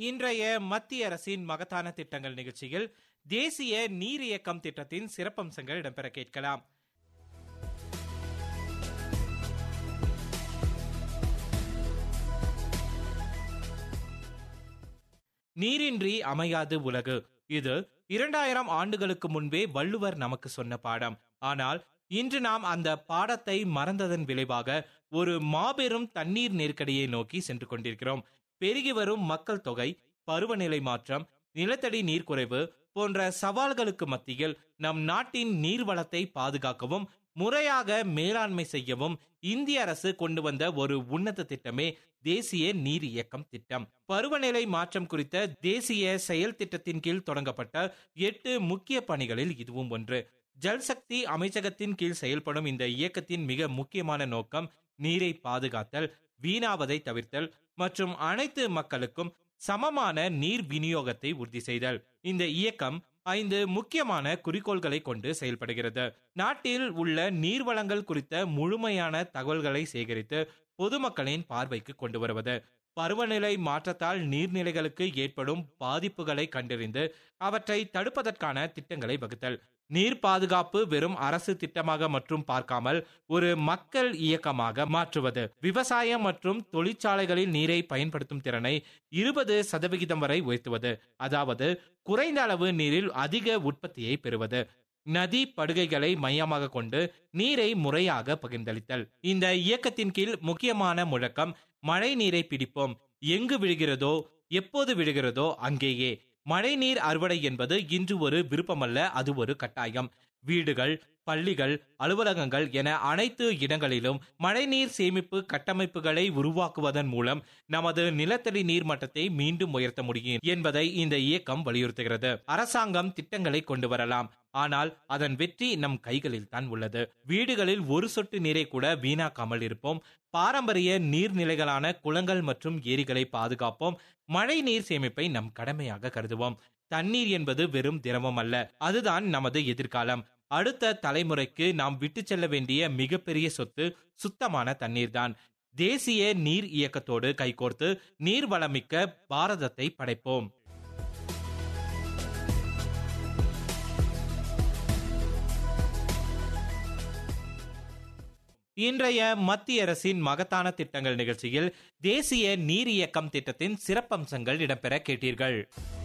இன்றைய மத்திய அரசின் மகத்தான திட்டங்கள் நிகழ்ச்சியில் தேசிய நீர் இயக்கம் திட்டத்தின் சிறப்பம்சங்கள் இடம்பெற கேட்கலாம். நீரின்றி அமையாது உலகு. இது 2000 ஆண்டுகளுக்கு முன்பே வள்ளுவர் நமக்கு சொன்ன பாடம். ஆனால் இன்று நாம் அந்த பாடத்தை மறந்ததன் விளைவாக ஒரு மாபெரும் தண்ணீர் நெருக்கடியை நோக்கி சென்று கொண்டிருக்கிறோம். பெருகி வரும் மக்கள் தொகை, பருவநிலை மாற்றம், நிலத்தடி நீர் குறைவு போன்ற சவால்களுக்கு மத்தியில் நம் நாட்டின் நீர்வளத்தை பாதுகாக்கவும் முறையாக மேலாண்மை செய்யவும் இந்திய அரசு கொண்டு வந்த ஒரு உன்னத திட்டமே தேசிய நீர் இயக்கம் திட்டம். பருவநிலை மாற்றம் குறித்த தேசிய செயல் திட்டத்தின் கீழ் தொடங்கப்பட்ட 8 முக்கிய பணிகளில் இதுவும் ஒன்று. ஜல்சக்தி அமைச்சகத்தின் கீழ் செயல்படும் இந்த இயக்கத்தின் மிக முக்கியமான நோக்கம் நீரை பாதுகாத்தல், வீணாவதை தவிர்த்தல் மற்றும் அனைத்து மக்களுக்கும் சமமான நீர் விநியோகத்தை உறுதி செய்தல். இந்த இயக்கம் 5 முக்கியமான குறிக்கோள்களை கொண்டு செயல்படுகிறது. நாட்டில் உள்ள நீர்வளங்கள் குறித்த முழுமையான தகவல்களை சேகரித்து பொதுமக்களின் பார்வைக்கு கொண்டு வருவது, பருவநிலை மாற்றத்தால் நீர்நிலைகளுக்கு ஏற்படும் பாதிப்புகளை கண்டறிந்து அவற்றை தடுப்பதற்கான திட்டங்களை வகுத்தல். நீர் பாதுகாப்பு வெறும் அரசு திட்டமாக மற்றும் பார்க்காமல் ஒரு மக்கள் இயக்கமாக மாற்றுவது, விவசாயம் மற்றும் தொழிற்சாலைகளில் நீரை பயன்படுத்தும் திறனை 20% வரை உயர்த்துவது, அதாவது குறைந்த அளவு நீரில் அதிக உற்பத்தியை பெறுவது, நதி படுகைகளை மையமாக கொண்டு நீரை முறையாக பகிர்ந்தளித்தல். இந்த இயக்கத்தின் கீழ் முக்கியமான முழக்கம் மழை நீரை பிடிப்போம், எங்கு விழுகிறதோ எப்போது விழுகிறதோ அங்கேயே. மழைநீர் அறுவடை என்பது இன்று ஒரு விருப்பமல்ல, அது ஒரு கட்டாயம். வீடுகள், பள்ளிகள், அலுவலகங்கள் என அனைத்து இடங்களிலும் மழைநீர் சேமிப்பு கட்டமைப்புகளை உருவாக்குவதன் மூலம் நமது நிலத்தடி நீர் மட்டத்தை மீண்டும் உயர்த்த முடியும் என்பதை இந்த இயக்கம் வலியுறுத்துகிறது. அரசாங்கம் திட்டங்களை கொண்டு வரலாம், ஆனால் அதன் வெற்றி நம் கைகளில் தான் உள்ளது. வீடுகளில் ஒரு சொட்டு நீரை கூட வீணாக்காமல் இருப்போம். பாரம்பரிய நீர்நிலைகளான குளங்கள் மற்றும் ஏரிகளை பாதுகாப்போம். மழை நீர் சேமிப்பை நம் கடமையாக கருதுவோம். தண்ணீர் என்பது வெறும் திரவம் அல்ல, அதுதான் நமது எதிர்காலம். அடுத்த தலைமுறைக்கு நாம் விட்டு செல்ல வேண்டிய மிகப்பெரிய சொத்து சுத்தமான தண்ணீர் தான். தேசிய நீர் இயக்கத்தோடு கைகோர்த்து நீர் வளமிக்க பாரதத்தை படைப்போம். இன்றைய மத்திய அரசின் மகத்தான திட்டங்கள் நிகழ்ச்சியில் தேசிய நீர் இயக்கம் திட்டத்தின் சிறப்பம்சங்கள் இடம்பெற கேட்டீர்கள்.